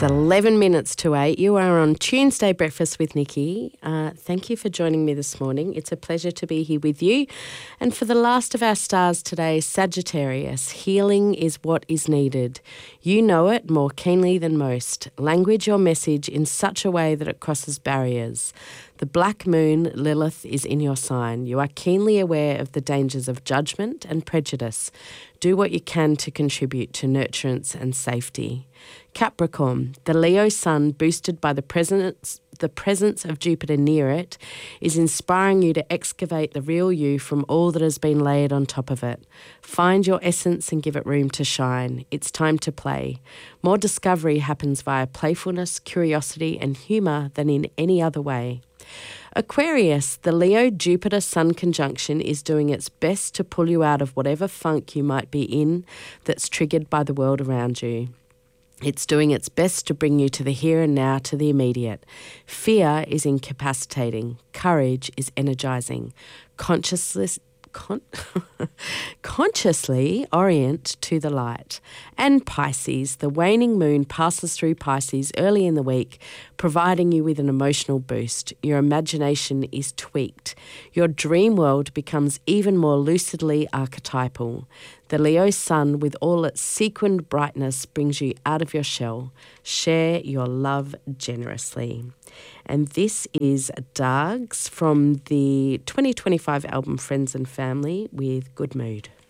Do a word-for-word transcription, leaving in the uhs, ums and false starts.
eleven minutes to eight. You are on Tuesday Breakfast with Nikki. Uh, thank you for joining me this morning. It's a pleasure to be here with you. And for the last of our stars today, Sagittarius, healing is what is needed. You know it more keenly than most. Language your message in such a way that it crosses barriers. The black moon, Lilith, is in your sign. You are keenly aware of the dangers of judgment and prejudice. Do what you can to contribute to nurturance and safety. Capricorn, the Leo sun, boosted by the presence, the presence of Jupiter near it, is inspiring you to excavate the real you from all that has been layered on top of it. Find your essence and give it room to shine. It's time to play. More discovery happens via playfulness, curiosity, and humour than in any other way. Aquarius, the Leo-Jupiter-Sun conjunction is doing its best to pull you out of whatever funk you might be in that's triggered by the world around you. It's doing its best to bring you to the here and now, to the immediate. Fear is incapacitating. Courage is energising. Consciousness, con- consciously orient to the light. And Pisces, the waning moon passes through Pisces early in the week, providing you with an emotional boost. Your imagination is tweaked. Your dream world becomes even more lucidly archetypal. The Leo sun, with all its sequined brightness, brings you out of your shell. Share your love generously. And this is Dargs from the twenty twenty-five album Friends and Family with Good Mood.